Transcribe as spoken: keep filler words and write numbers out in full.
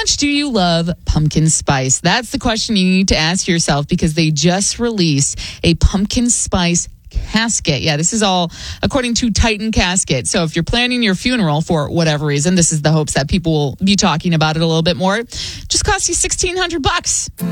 much do you love pumpkin spice? That's the question you need to ask yourself, because they just released a pumpkin spice casket. Yeah, this is all according to Titan Casket. So if you're planning your funeral for whatever reason, this is the hopes that people will be talking about it a little bit more. Just costs you sixteen hundred bucks.